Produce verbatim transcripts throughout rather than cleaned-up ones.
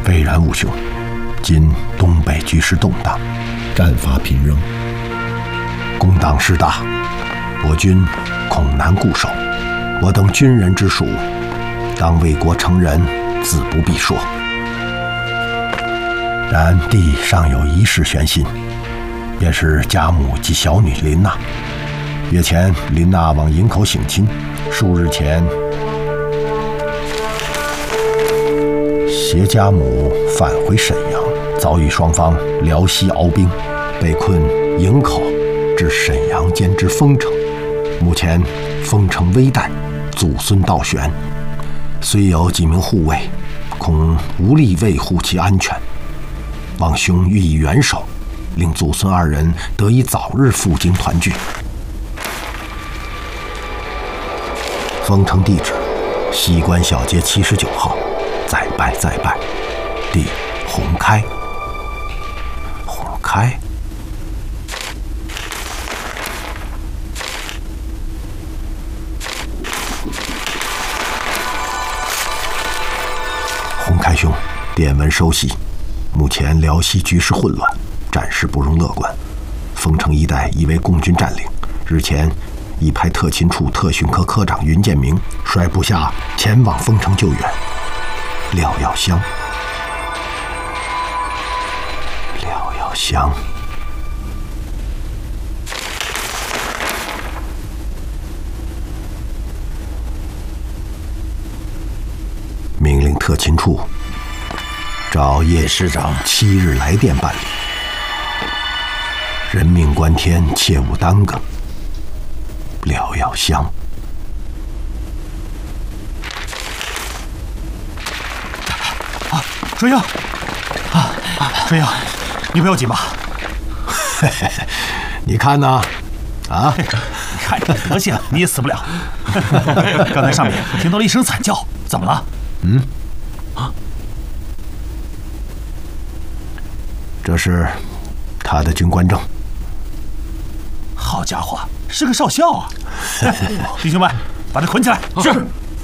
巍然无穷。今东北局势动荡，战伐频仍，攻党势大，我军恐难固守。我等军人之属，当为国成仁，自不必说。然弟尚有一事悬心，便是家母及小女林娜。月前林娜往营口省亲，数日前携家母返回沈阳，遭遇双方辽西鏖兵，被困营口至沈阳间之丰城。目前丰城危殆，祖孙倒悬，虽有几名护卫，恐无力维护其安全。望兄予以援手，令祖孙二人得以早日赴京团聚。丰城地址：西关小街七十九号。再拜再拜，弟洪开。洪开。洪开兄，电文收悉。目前辽西局势混乱，战事不容乐观。丰城一带已为共军占领。日前已派特勤处特训科科长云建明率部下前往丰城救援。廖耀湘，廖耀湘，命令特勤处找叶师长七日来电办理。人命关天，切勿耽搁。廖耀湘。 春英，啊啊，春英，你不要紧吧？ 你看呢？啊， 你看这德行，你也死不了。刚才上面听到了一声惨叫，怎么了？ 嗯，啊，这是他的军官证。 好家伙，是个少校啊！弟兄们，把他捆起来。是。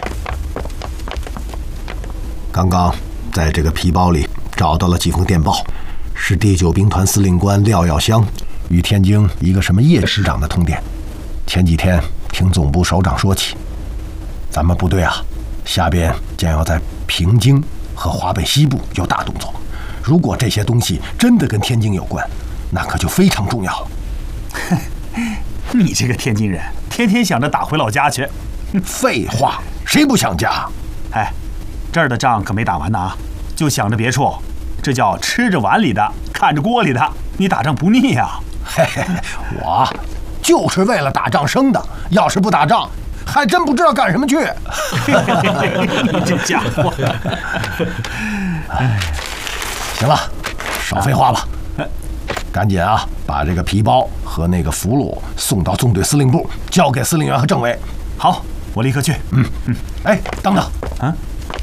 刚刚。在这个皮包里找到了几封电报，是第九兵团司令官廖耀湘与天津一个什么叶师长的通电。前几天听总部首长说起，咱们部队啊，下边将要在平津和华北西部有大动作。如果这些东西真的跟天津有关，那可就非常重要了。 你这个天津人，天天想着打回老家去。 废话，谁不想家？ 哎。这儿的仗可没打完呢啊，就想着别处，这叫吃着碗里的，看着锅里的。你打仗不腻呀？ 嘿嘿，我就是为了打仗生的，要是不打仗，还真不知道干什么去。 你这家伙！ 哎，行了，少废话了，赶紧啊，把这个皮包和那个俘虏送到纵队司令部，交给司令员和政委。 好，我立刻去。 嗯嗯。哎，等等， 啊。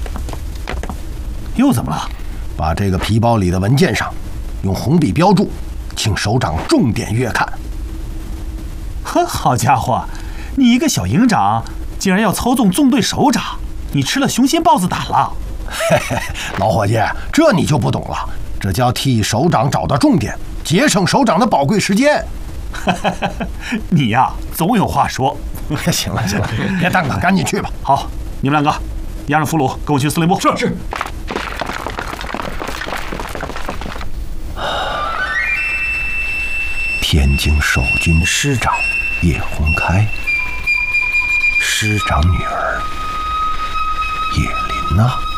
又怎么了？ 把这个皮包里的文件上用红笔标注，请首长重点阅看。 呵，好家伙，你一个小营长竟然要操纵纵队首长，你吃了雄心豹子胆了？ 嘿嘿，老伙计，这你就不懂了，这叫替首长找到重点，节省首长的宝贵时间。 你呀，总有话说。 行了行了，别耽搁，赶紧去吧。 好，你们两个押上俘虏，跟我去司令部。 是是。 天津守军师长叶洪开，师长女儿叶琳娜。